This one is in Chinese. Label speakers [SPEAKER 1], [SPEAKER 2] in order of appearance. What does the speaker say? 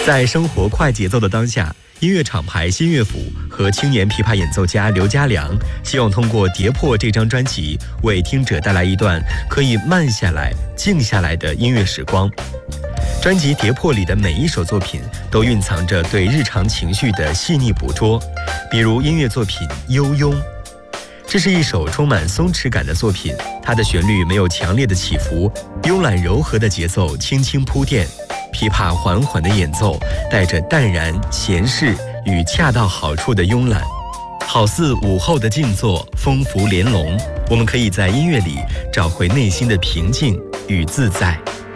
[SPEAKER 1] 在生活快节奏的当下，音乐厂牌新乐府和青年琵琶演奏家刘家良希望通过《跌破》这张专辑，为听者带来一段可以慢下来、静下来的音乐时光。专辑《跌破》里的每一首作品都蕴藏着对日常情绪的细腻捕捉，比如音乐作品《悠慵》，这是一首充满松弛感的作品，它的旋律没有强烈的起伏，慵懒柔和的节奏轻轻铺垫，琵琶缓缓的演奏，带着淡然、闲适与恰到好处的慵懒，好似午后的静坐，风拂帘笼。我们可以在音乐里找回内心的平静与自在。